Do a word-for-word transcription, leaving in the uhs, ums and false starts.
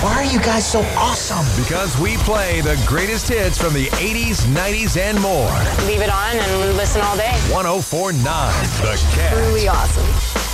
Why are you guys so awesome? Because we play the greatest hits from the eighties, nineties, and more. Leave it on and listen all day. one oh four point nine The Catch. Truly awesome.